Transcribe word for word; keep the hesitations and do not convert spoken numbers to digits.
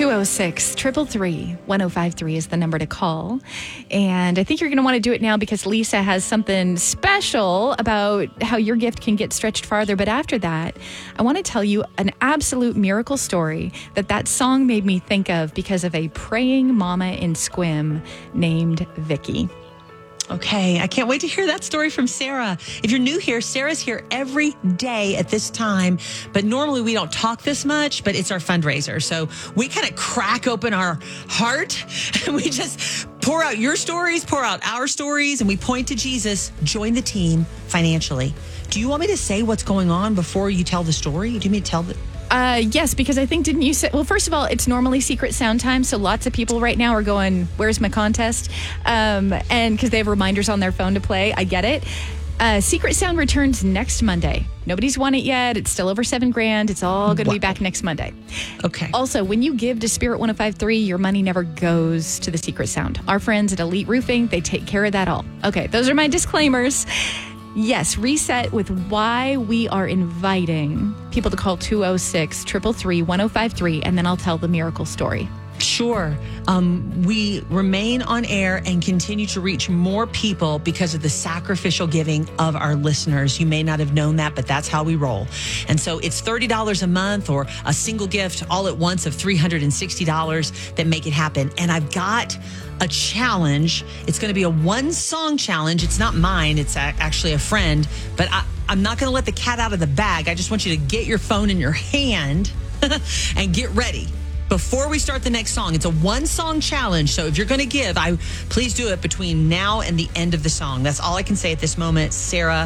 two oh six, three three three, one oh five three is the number to call. And I think you're going to want to do it now because Lisa has something special about how your gift can get stretched farther. But after that, I want to tell you an absolute miracle story that that song made me think of because of a praying mama in Sequim named Vicky. Okay, I can't wait to hear that story from Sarah. If you're new here, Sarah's here every day at this time, but normally we don't talk this much, but it's our fundraiser. So we kind of crack open our heart and we just pour out your stories, pour out our stories, and we point to Jesus. Join the team financially. Do you want me to say what's going on before you tell the story? Do you want me to tell the... Uh, yes, because I think, didn't you say, well, first of all, it's normally secret sound time. So lots of people right now are going, where's my contest? Um, and because they have reminders on their phone to play. I get it. Uh, Secret Sound returns next Monday. Nobody's won it yet. It's still over seven grand. It's all going to wow. be back next Monday. Okay. Also, when you give to Spirit one oh five three, your money never goes to the Secret Sound. Our friends at Elite Roofing, they take care of that all. Okay, those are my disclaimers. Yes, reset with why we are inviting people to call two oh six, three three three, one oh five three, and then I'll tell the miracle story. Sure. Um, we remain on air and continue to reach more people because of the sacrificial giving of our listeners. You may not have known that, but that's how we roll. And so it's thirty dollars a month or a single gift all at once of three hundred sixty dollars that make it happen. And I've got a challenge. It's going to be a one song challenge. It's not mine. It's actually a friend, but I, I'm not going to let the cat out of the bag. I just want you to get your phone in your hand and get ready. Before we start the next song, it's a one song challenge. So if you're going to give, I please do it between now and the end of the song. That's all I can say at this moment. Sarah